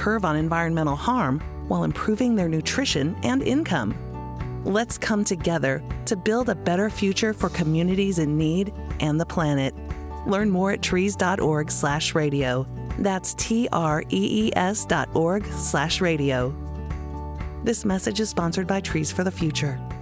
curve on environmental harm while improving their nutrition and income. Let's come together to build a better future for communities in need and the planet. Learn more at trees.org/radio. That's TREES.org/radio. This message is sponsored by Trees for the Future.